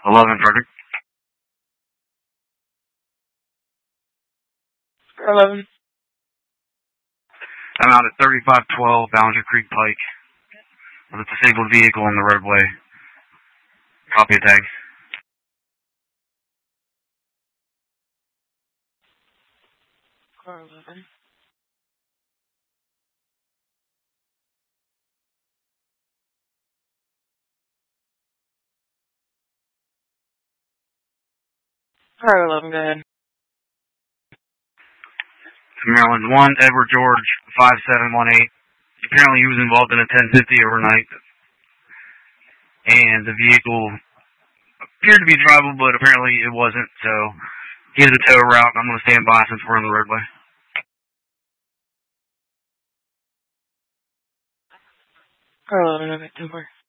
11 Frederick. 11. I'm out at 3512 Ballinger Creek Pike with a disabled vehicle on the roadway. Copy a tag. Car 11. Car 11, go ahead. Maryland 1, Edward George, 5718. Apparently he was involved in a 1050 overnight. And the vehicle appeared to be drivable, but apparently it wasn't, so he has a tow route, and I'm going to stand by since we're on the roadway. Car 11, okay, 10-4.